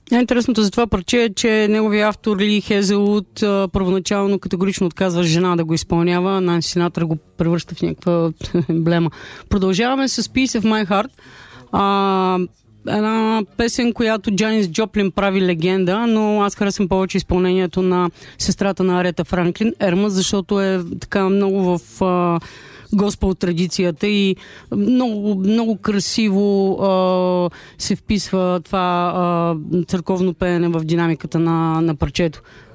Интересното за това парче е, че неговия автор Ли Хезелуд първоначално категорично отказва жена да го изпълнява. Нанси Синатра го превръща в някаква емблема. Продължаваме с Piece of My Heart. Една песен, която Джанис Джоплин прави легенда, но аз харесвам повече изпълнението на сестрата на Арета Франклин, Ерма, защото е така много в госпел традицията и много, много красиво се вписва това църковно пеене в динамиката на парчето.